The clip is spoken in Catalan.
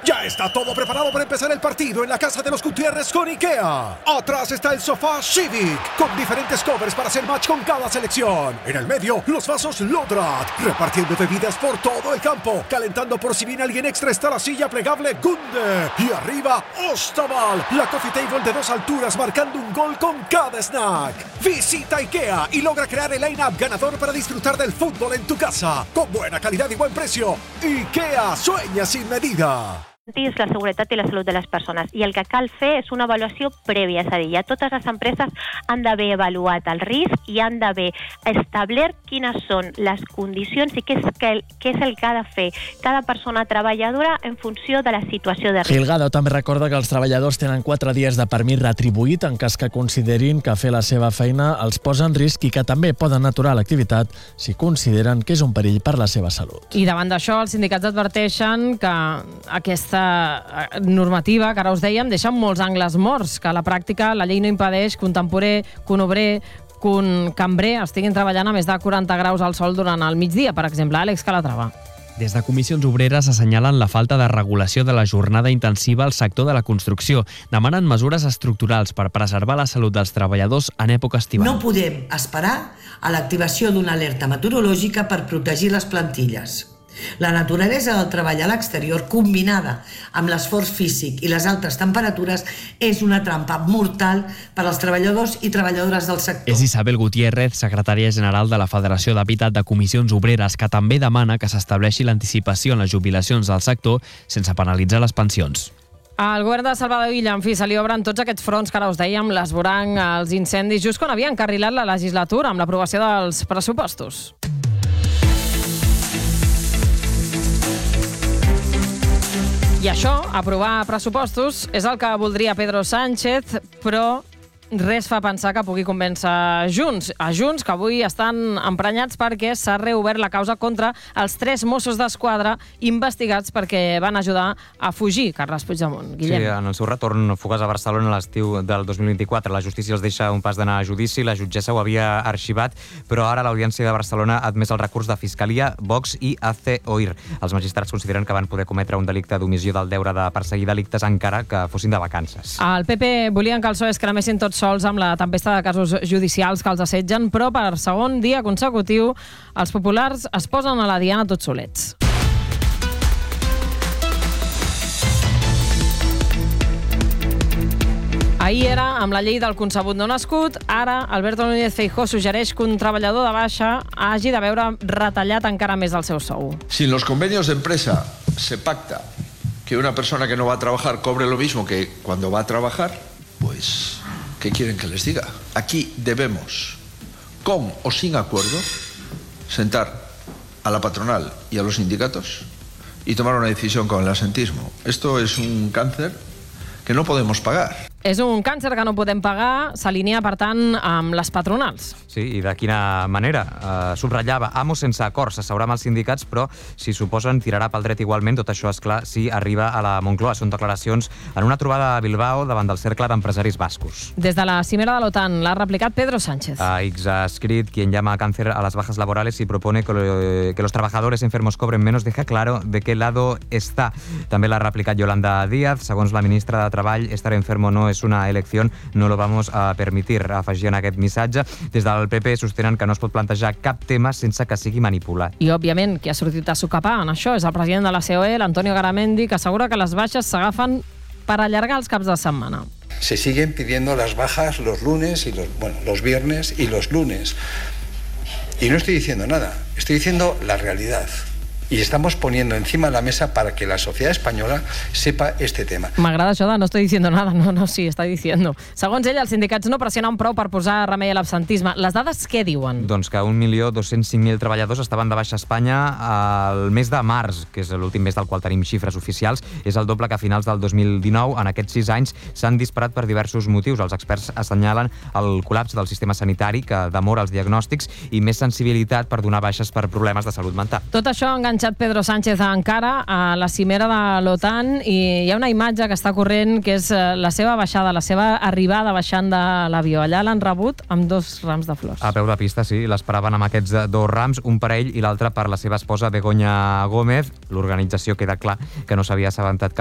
Ya está todo preparado para empezar el partido en la casa de los Gutiérrez con IKEA. Atrás está el sofá Civic, con diferentes covers para hacer match con cada selección. En el medio, los vasos Lodrat, repartiendo bebidas por todo el campo. Calentando por si viene alguien extra está la silla plegable Gunde. Y arriba, Ostaval, la coffee table de 2 alturas marcando un gol con cada snack. Visita IKEA y logra crear el line-up ganador para disfrutar del fútbol en tu casa. Con buena calidad y buen precio. IKEA, sueña sin medida. És la seguretat i la salut de les persones. I el que cal fer és una avaluació prèvia, és a dir, ja totes les empreses han d'haver avaluat el risc i han d'haver establert quines són les condicions i què és el que ha de fer cada persona treballadora en funció de la situació de risc. Gilgado també recorda que els treballadors tenen 4 dies de permís retribuït en cas que considerin que fer la seva feina els posa en risc i que també poden aturar l'activitat si consideren que és un perill per la seva salut. I davant d'això, els sindicats adverteixen que aquesta normativa, que ara us dèiem, deixa molts angles morts, que a la pràctica la llei no impedeix que un temporer, que un obrer, que un cambrer estiguin treballant a més de 40 graus al sol durant el migdia, per exemple. Àlex Calatrava. Des de Comissions Obreres assenyalen la falta de regulació de la jornada intensiva al sector de la construcció. Demanen mesures estructurals per preservar la salut dels treballadors en època estival. No podem esperar a l'activació d'una alerta meteorològica per protegir les plantilles. La naturalesa del treball a l'exterior, combinada amb l'esforç físic i les altes temperatures, és una trampa mortal per als treballadors i treballadores del sector. És Isabel Gutiérrez, secretària general de la Federació d'Habitat de Comissions Obreres, que també demana que s'estableixi l'anticipació en les jubilacions del sector sense penalitzar les pensions. El govern de Salvador Illa, en fi, se li obren tots aquests fronts que ara us dèiem, l'esvoranc, els incendis, just quan havia encarrilat la legislatura amb l'aprovació dels pressupostos. I això, aprovar pressupostos, és el que voldria Pedro Sánchez, però res fa pensar que pugui convèncer a Junts, que avui estan emprenyats perquè s'ha reobert la causa contra els 3 Mossos d'Esquadra investigats perquè van ajudar a fugir Carles Puigdemont. Guillem. Sí, en el seu retorn fugaç a Barcelona a l'estiu del 2024, la justícia els deixa un pas d'anar a judici, la jutgessa ho havia arxivat, però ara l'Audiència de Barcelona ha admès el recurs de Fiscalia, Vox i AC-OIR. Els magistrats consideren que van poder cometre un delicte d'omissió del deure de perseguir delictes encara que fossin de vacances. El PP volien que els PSOE es cremessin tots sols amb la tempesta de casos judicials que els assetgen, però per segon dia consecutiu els populars es posen a la diana tots solets. Ahir era amb la llei del concebut no nascut, ara Alberto Núñez Feijóo suggereix que un treballador de baixa hagi de veure retallat encara més el seu sou. Si en los convenios de empresa se pacta que una persona que no va a trabajar cobre lo mismo que cuando va a trabajar, pues ¿qué quieren que les diga? Aquí debemos, con o sin acuerdo, sentar a la patronal y a los sindicatos y tomar una decisión con el asentismo. Esto es un cáncer que no podemos pagar. És un càncer que no podem pagar, s'alinea, per tant, amb les patronals. Sí, i de quina manera? Subratllava, Amos sense acord, s'asseurà amb els sindicats, però si s'oposen tirarà pel dret igualment. Tot això, és clar, si arriba a la Moncloa. Són declaracions en una trobada a Bilbao davant del cercle d'empresaris bascos. Des de la cimera de l'OTAN l'ha replicat Pedro Sánchez. A X ha escrit: quien llama a cáncer a las bajas laborales y propone que los trabajadores enfermos cobren menos, deja claro de qué lado está. També l'ha replicat Yolanda Díaz. Segons la ministra de Treball, estar enfermo no es una elección, no lo vamos a permitir, afegien aquest missatge. Des del PP sostenen que no es pot plantejar cap tema sense que sigui manipulat. I, òbviament, qui ha sortit a socapar en això és el president de la COE, l'Antonio Garamendi, que assegura que les baixes s'agafen per allargar els caps de setmana. Se siguen pidiendo las bajas los lunes y los viernes y los lunes. Y no estoy diciendo nada, estoy diciendo la realidad. Y estamos poniendo encima de la mesa para que la sociedad española sepa este tema. M'agrada això de no estoy diciendo nada. No, sí, està diciendo. Segons ell, els sindicats no pressionen prou per posar remei a l'absentisme. Les dades què diuen? Doncs que 1.205.000 treballadors estaven de baixa a Espanya al mes de març, que és l'últim mes del qual tenim xifres oficials. És el doble que a finals del 2019. En aquests 6 anys s'han disparat per diversos motius. Els experts assenyalen el col·lapse del sistema sanitari, que demora els diagnòstics, i més sensibilitat per donar baixes per problemes de salut mental. Tot això enganxa Pedro Sánchez encara a la cimera de l'OTAN, i hi ha una imatge que està corrent que és la seva baixada, la seva arribada baixant de l'avió. Allà l'han rebut amb 2 rams de flors. A peu de pista, sí, l'esperaven amb aquests 2 rams, un per ell i l'altre per la seva esposa Begoña Gómez. L'organització queda clar que no s'havia assabentat